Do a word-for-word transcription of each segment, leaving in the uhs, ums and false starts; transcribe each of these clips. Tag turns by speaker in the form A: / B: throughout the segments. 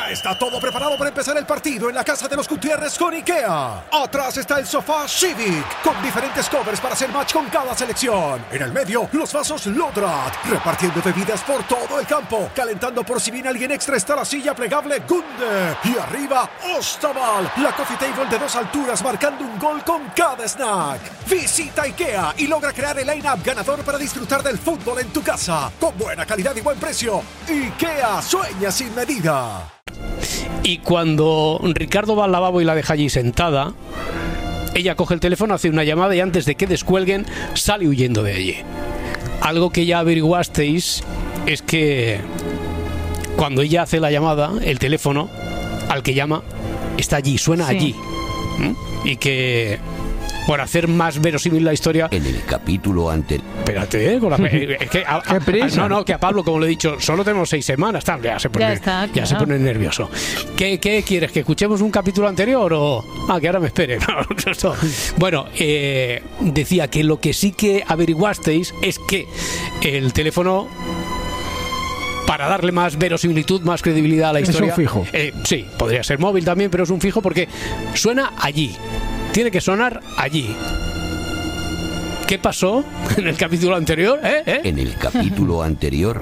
A: Ya está todo preparado para empezar el partido en la casa de los Gutiérrez con IKEA. Atrás está el sofá Civic, con diferentes covers para hacer match con cada selección. En el medio, los vasos Lodrat, repartiendo bebidas por todo el campo. Calentando por si viene alguien extra está la silla plegable Gunde. Y arriba, Ostaval, la coffee table de dos alturas marcando un gol con cada snack. Visita IKEA y logra crear el line-up ganador para disfrutar del fútbol en tu casa. Con buena calidad y buen precio. IKEA, sueña sin medida.
B: Y cuando Ricardo va al lavabo y la deja allí sentada, ella coge el teléfono, hace una llamada y antes de que descuelguen sale huyendo de allí. Algo que ya averiguasteis es que cuando ella hace la llamada, el teléfono al que llama está allí, suena sí. allí. ¿Mm? Y que, por hacer más verosímil la historia,
C: en el capítulo anterior.
B: Espérate, ¿eh? Con la, es que a, a, no, no, que a Pablo, como le he dicho, solo tenemos seis semanas. Tal, ya se pone,
D: ya, está,
B: ya
D: claro.
B: se pone nervioso. ¿Qué, ¿Qué quieres? ¿Que escuchemos un capítulo anterior o...? Ah, que ahora me espere. Bueno, eh, decía que lo que sí que averiguasteis es que el teléfono, para darle más verosimilitud, más credibilidad a la historia...
E: Es un fijo.
B: Eh, sí, podría ser móvil también, pero es un fijo porque suena allí. Tiene que sonar allí. ¿Qué pasó en el capítulo anterior? ¿Eh? ¿Eh?
C: En el capítulo anterior.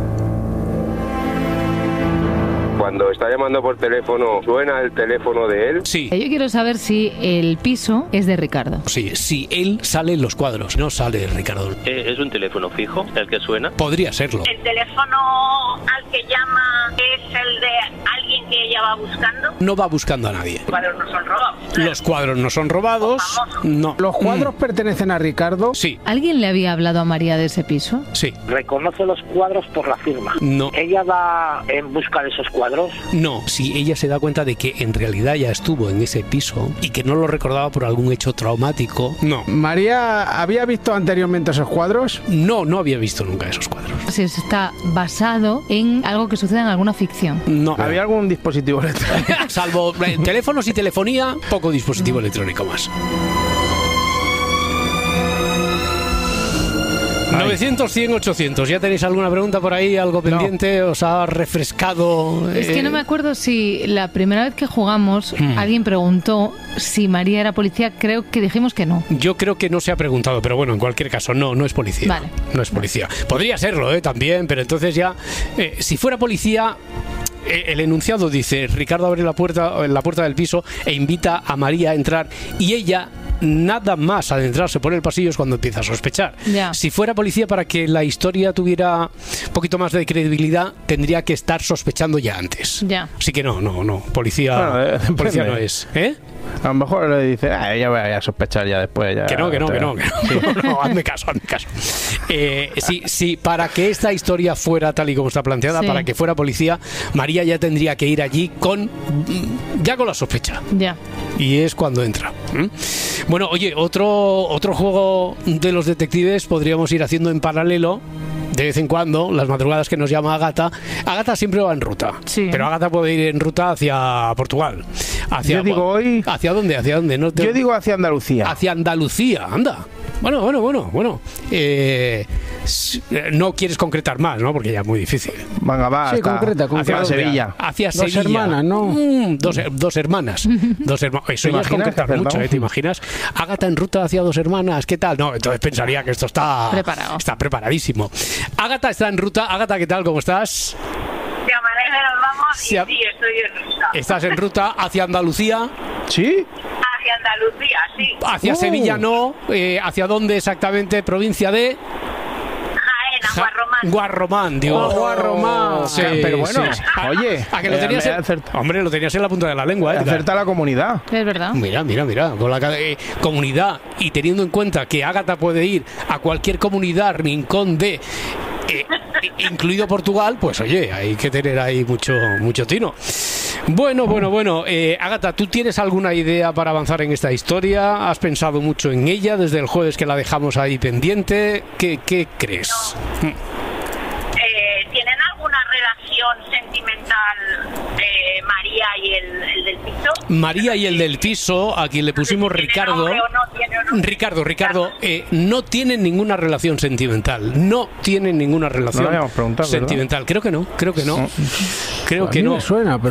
F: Cuando está llamando por teléfono, ¿suena el teléfono de él?
B: Sí.
D: Yo quiero saber si el piso es de Ricardo.
B: Sí, si él sale en los cuadros, no sale Ricardo.
G: Eh, ¿Es un teléfono fijo el que suena?
B: Podría serlo.
H: ¿El teléfono al que llama es el de alguien que ella va buscando?
B: No va buscando a nadie.
H: Los cuadros no son robados.
B: Los cuadros no son robados. No.
E: ¿Los cuadros
B: mm.
E: pertenecen a Ricardo?
B: Sí.
D: ¿Alguien le había hablado a María de ese piso?
B: Sí.
I: Reconoce los cuadros por la firma.
B: No.
I: ¿Ella va en busca de esos cuadros?
B: No, si ella se da cuenta de que en realidad ya estuvo en ese piso y que no lo recordaba por algún hecho traumático, no.
E: ¿María había visto anteriormente esos cuadros?
B: No, no había visto nunca esos cuadros.
D: Si está basado en algo que suceda en alguna ficción.
B: No.
E: ¿Había algún dispositivo electrónico?
B: Salvo teléfonos y telefonía, poco dispositivo electrónico más. novecientos, cien, ochocientos. ¿Ya tenéis alguna pregunta por ahí? ¿Algo pendiente? No. ¿Os ha refrescado?
D: Es que no me acuerdo si la primera vez que jugamos hmm. alguien preguntó si María era policía. Creo que dijimos que no.
B: Yo creo que no se ha preguntado, pero bueno, en cualquier caso, no, no es policía.
D: Vale.
B: No es policía. Podría serlo, ¿eh? También, pero entonces ya, eh, si fuera policía... El enunciado dice: Ricardo abre la puerta, la puerta del piso e invita a María a entrar, y ella nada más adentrarse por el pasillo es cuando empieza a sospechar.
D: Ya.
B: Si fuera policía, para que la historia tuviera un poquito más de credibilidad, tendría que estar sospechando ya antes.
D: Ya.
B: Así que no, no, no, policía, bueno, eh, policía no es. ¿Eh?
E: A lo mejor le dice, ah, ella va a sospechar ya después. Ya,
B: que no, que no,
E: te...
B: que no, que no, sí. no, no, hazme caso, hazme caso. Eh, sí, sí, para que esta historia fuera tal y como está planteada, sí. para que fuera policía, María ya tendría que ir allí con, ya con la sospecha.
D: Ya.
B: Y es cuando entra. ¿Mm? Bueno, oye, otro, otro juego de los detectives podríamos ir haciendo en paralelo. De vez en cuando, las madrugadas que nos llama Ágata. Ágata siempre va en ruta,
D: sí.
B: pero Ágata puede ir en ruta hacia Portugal. Hacia,
E: Yo digo hoy...
B: ¿Hacia dónde? ¿Hacia dónde? No te...
E: Yo digo hacia Andalucía.
B: Hacia Andalucía, anda. Bueno, bueno, bueno, bueno. Eh, no quieres concretar más, ¿no? Porque ya es muy difícil.
E: Venga, va.
B: Sí, concreta, concreta.
E: Hacia Sevilla.
B: Hacia
E: dos
B: Sevilla.
E: hermanas, ¿no?
B: Mm, dos, dos hermanas. Dos hermanas. Eso ya es concretar mucho, ¿eh? ¿Te imaginas? Ágata en ruta hacia dos hermanas. ¿Qué tal? No, entonces pensaría que esto está...
D: Preparado.
B: Está preparadísimo. Ágata está en ruta. Ágata, ¿qué tal? ¿Cómo estás?
H: De manera nos vamos y
B: sí,
H: sí, estoy en ruta.
B: ¿Estás en ruta hacia Andalucía?
E: ¿Sí?
H: Hacia Andalucía, sí.
B: Hacia uh. Sevilla no. Eh, ¿Hacia dónde exactamente? Provincia de...
H: Jaén, Guarromán.
B: Guarromán, digo.
E: Oh, Guarromán.
B: Sí,
E: pero bueno,
B: sí.
E: oye.
B: A que lo tenías en... Hombre, lo tenías en la punta de la lengua, ¿eh?
E: Acerta la comunidad.
D: Es verdad.
B: Mira, mira, mira. Con la eh, comunidad, y teniendo en cuenta que Ágata puede ir a cualquier comunidad, rincón de... Eh, incluido Portugal, pues oye, hay que tener ahí mucho, mucho tino. Bueno, bueno, bueno. Eh, Ágata, ¿tú tienes alguna idea para avanzar en esta historia? ¿Has pensado mucho en ella desde el jueves que la dejamos ahí pendiente? ¿Qué, qué crees?
H: No. Eh, ¿Tienen alguna relación sentimental eh, María y el, el del piso?
B: María y el del piso, a quien le pusimos Ricardo.
H: ¿Tiene nombre o no tiene nombre?
B: Ricardo, Ricardo, eh, no tienen ninguna relación sentimental. No tienen ninguna relación
E: no preguntado,
B: sentimental.
E: ¿verdad?
B: Creo que no, creo que no. Creo
E: a
B: que
E: mí
B: no.
E: Me suena, pero